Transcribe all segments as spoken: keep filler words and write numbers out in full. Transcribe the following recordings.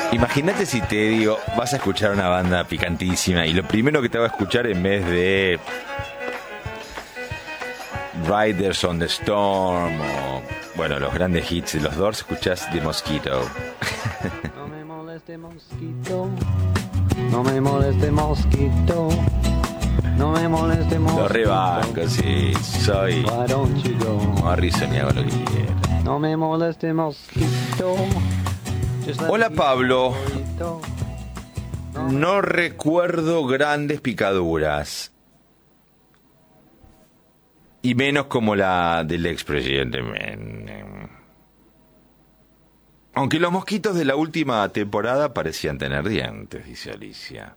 Imagínate si te digo, vas a escuchar una banda picantísima y lo primero que te va a escuchar en vez de Riders on the Storm o, bueno, los grandes hits de los Doors, escuchás The Mosquito. No me moleste mosquito, no me moleste mosquito, no me moleste mosquito. Lo rebanco, sí, soy Why don't you go? Morrison y hago lo que quiera. No me moleste mosquito. Hola Pablo, no recuerdo grandes picaduras y menos como la del expresidente Menem. Aunque los mosquitos de la última temporada parecían tener dientes, dice Alicia.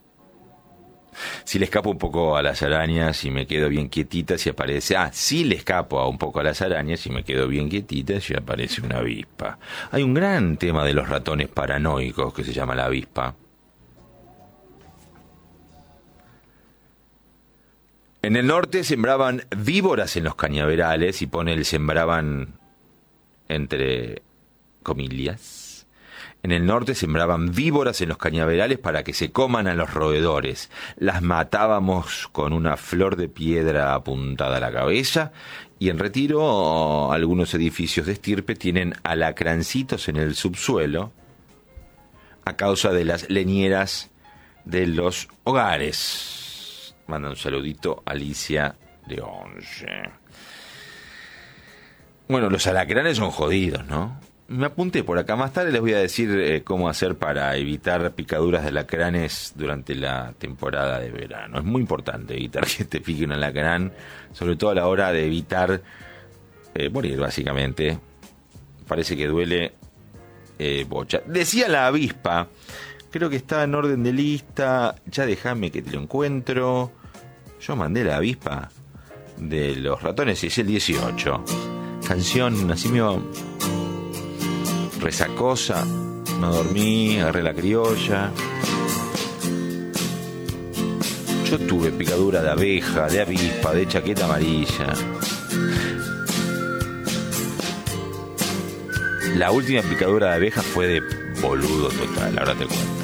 Si le escapo un poco a las arañas y me quedo bien quietita, si aparece... Ah, sí le escapo a un poco a las arañas y me quedo bien quietita, si aparece una avispa. Hay un gran tema de los ratones paranoicos que se llama la avispa. En el norte sembraban víboras en los cañaverales y pone el sembraban entre comillas. En el norte sembraban víboras en los cañaverales para que se coman a los roedores. Las matábamos con una flor de piedra apuntada a la cabeza. Y en Retiro, algunos edificios de estirpe tienen alacrancitos en el subsuelo a causa de las leñeras de los hogares. Manda un saludito Alicia de Once. Bueno, los alacranes son jodidos, ¿no? Me apunté por acá. Más tarde les voy a decir eh, cómo hacer para evitar picaduras de alacranes durante la temporada de verano. Es muy importante evitar que te pique un alacrán, sobre todo a la hora de evitar eh, morir, básicamente. Parece que duele eh, bocha. Decía la avispa, creo que está en orden de lista. Ya déjame que te lo encuentro. Yo mandé la avispa de los ratones y es el dieciocho. Canción así medio resacosa, no dormí, agarré la criolla. Yo tuve picadura de abeja, de avispa, de chaqueta amarilla. La última picadura de abeja fue de boludo total, ahora te cuento.